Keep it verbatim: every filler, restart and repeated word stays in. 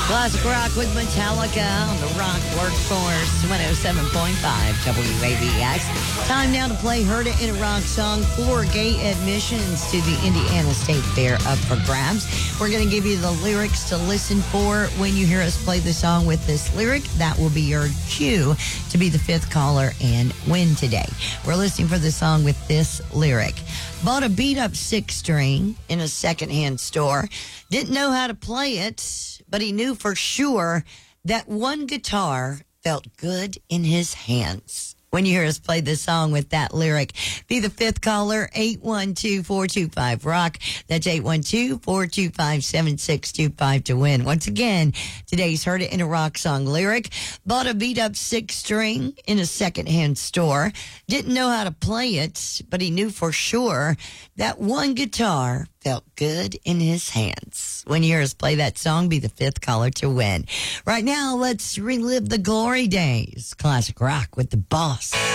Classic rock with Metallica on the Rock Workforce one oh seven point five W A B X. Time now to play Heard It in a Rock song for gate admissions to the Indiana State Fair up for grabs. We're going to give you the lyrics to listen for when you hear us play the song with this lyric. That will be your cue to be the fifth caller and win today. We're listening for the song with this lyric. Bought a beat-up six-string in a secondhand store. Didn't know how to play it, but he knew for sure that one guitar felt good in his hands. When you hear us play this song with that lyric, be the fifth caller, eight one two, four two five, ROCK. That's eight one two, four two five, seven six two five to win. Once again, today's Heard It in a Rock song lyric. Bought a beat-up six-string in a secondhand store. Didn't know how to play it, but he knew for sure that one guitar felt good in his hands. When you hear us play that song, be the fifth caller to win. Right now, let's relive the glory days. Classic rock with the boss.